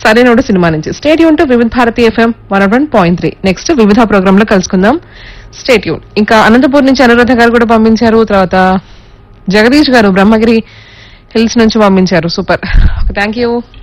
Sarainodu cinema నుంచి. State Yoon to వివిధ Bharati FM 101.3. Next వివిధ ప్రోగ్రామ్ లో కలుసుకుందాం. స్టేట్ యూన్. ఇంకా అనంతపూర్ నుంచి అనురాధ గారు కూడా పంపించారు. తర్వాత జగదీష్ గారు బ్రహ్మగిరి హిల్స్ నుంచి పంపించారు. Super, thank you.